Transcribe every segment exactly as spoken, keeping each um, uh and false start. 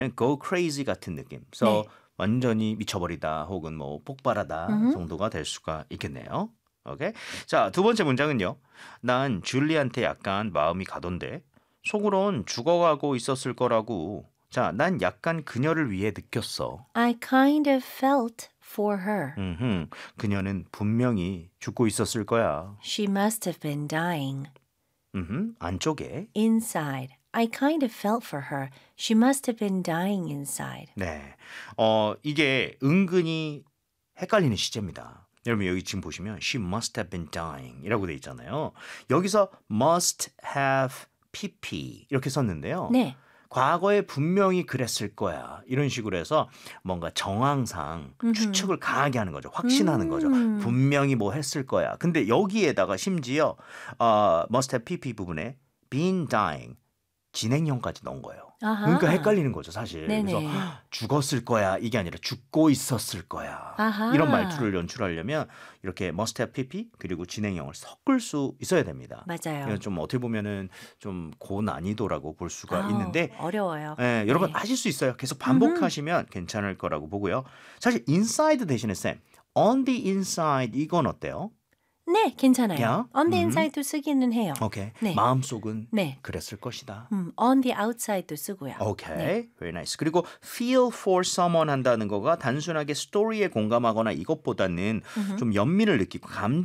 go crazy 같은 느낌. So 네. 완전히 미쳐버리다 혹은 뭐 폭발하다 음흠. 정도가 될 수가 있겠네요. 오케이. 자, 두 번째 문장은요. 난 줄리한테 약간 마음이 가던데 속으론 죽어가고 있었을 거라고. 자, 난 약간 그녀를 위해 느꼈어. I kind of felt for her. 음흠, 그녀는 분명히 죽고 있었을 거야. She must have been dying. 음흠, 안쪽에. Inside. I kind of felt for her. She must have been dying inside. 네, 어 이게 은근히 헷갈리는 시제입니다. 여러분 여기 지금 보시면 she must have been dying 이라고 돼 있잖아요. 여기서 must have pp 이렇게 썼는데요. 네. 과거에 분명히 그랬을 거야. 이런 식으로 해서 뭔가 정황상 음흠. 추측을 강하게 하는 거죠. 확신하는 거죠. 음. 분명히 뭐 했을 거야. 근데 여기에다가 심지어 어, must have pp 부분에 been dying 진행형까지 넣은 거예요. 아하. 그러니까 헷갈리는 거죠, 사실. 네네. 그래서 죽었을 거야 이게 아니라 죽고 있었을 거야. 아하. 이런 말투를 연출하려면 이렇게 must have pp 그리고 진행형을 섞을 수 있어야 됩니다. 맞아요. 이건 좀 어떻게 보면은 좀 고난이도라고 볼 수가 아우, 있는데 어려워요. 예, 여러분 네. 하실 수 있어요. 계속 반복하시면 괜찮을 거라고 보고요. 사실 inside 대신에 쌤 on the inside 이건 어때요? 네, 괜찮아요. Yeah? On the 음. inside도 쓰기는 해요. 오케이. 네. 마음속은 네. 그랬을 것이다. 음, on the outside도 쓰고요. 오케이. 네. Very nice. 그리고 feel for someone 한다는 거가 단순하게 스토리에 공감하거나 이것보다는 음흠. 좀 연민을 느끼고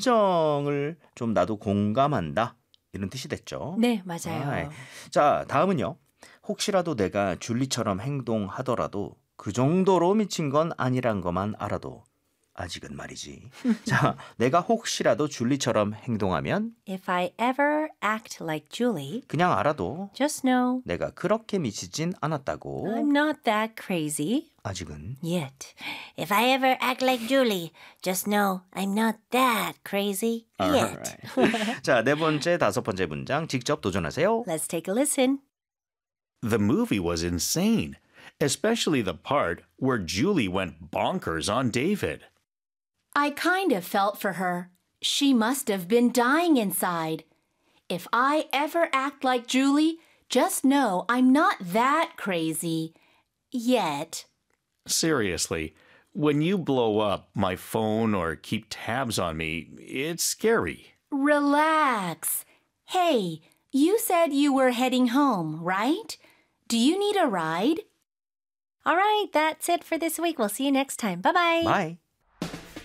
감정을 좀 나도 공감한다. 이런 뜻이 됐죠. 네, 맞아요. 아이. 자, 다음은요. 혹시라도 내가 줄리처럼 행동하더라도 그 정도로 미친 건 아니란 것만 알아도 아직은 말이지. 자, 내가 혹시라도 줄리처럼 행동하면 If I ever act like Julie, 그냥 알아도 just know 내가 그렇게 미치진 않았다고. I'm not that crazy 아직은. yet. If I ever act like Julie, just know I'm not that crazy yet. Alright. 자, 네 번째, 다섯 번째 문장 직접 도전하세요. Let's take a listen. The movie was insane, especially the part where Julie went bonkers on David. I kind of felt for her. She must have been dying inside. If I ever act like Julie, just know I'm not that crazy yet. Seriously, when you blow up my phone or keep tabs on me, it's scary. Relax. Hey, you said you were heading home, right? Do you need a ride? All right, that's it for this week. We'll see you next time. Bye-bye. Bye.